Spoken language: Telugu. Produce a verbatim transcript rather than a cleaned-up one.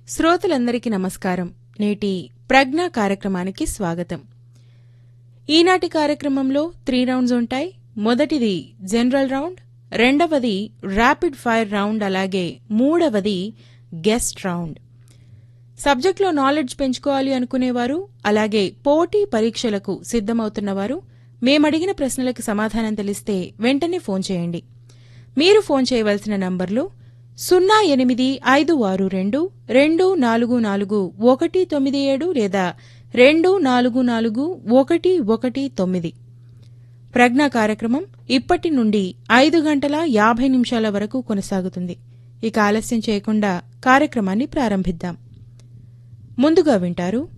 శ్రోతలందరికీ నమస్కారం. నేటి ప్రజ్ఞ కార్యక్రమానికి స్వాగతం. ఈనాటి కార్యక్రమంలో త్రీ రౌండ్స్ ఉంటాయి. మొదటిది జనరల్ రౌండ్, రెండవది ర్యాపిడ్ ఫైర్ రౌండ్, అలాగే మూడవది గెస్ట్ రౌండ్. సబ్జెక్ట్లో నాలెడ్జ్ పెంచుకోవాలి అనుకునేవారు, అలాగే పోటీ పరీక్షలకు సిద్ధమవుతున్నవారు మేమడిగిన ప్రశ్నలకు సమాధానం తెలిస్తే వెంటనే ఫోన్ చేయండి. మీరు ఫోన్ చేయవలసిన నంబర్లు సున్నా ఎనిమిది ఐదు ఆరు రెండు రెండు నాలుగు నాలుగు ఒకటి తొమ్మిది ఏడు లేదా రెండు నాలుగు నాలుగు ఒకటి ఒకటి తొమ్మిది. ప్రజ్ఞ కార్యక్రమం ఇప్పటి నుండి ఐదు గంటల యాభై నిమిషాల వరకు కొనసాగుతుంది. ఇక ఆలస్యం చేయకుండా కార్యక్రమాన్ని ప్రారంభిద్దాం. ముందుగా వింటారు